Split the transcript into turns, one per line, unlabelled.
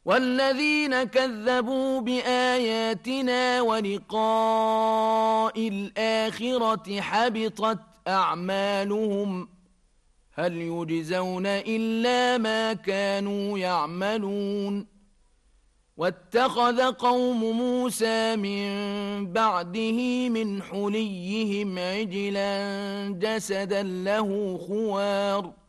والذين كذبوا بآياتنا ولقاء الآخرة حبطت أعمالهم هل يجزون إلا ما كانوا يعملون واتخذ قوم موسى من بعده من حليهم عجلا جسدا له خوار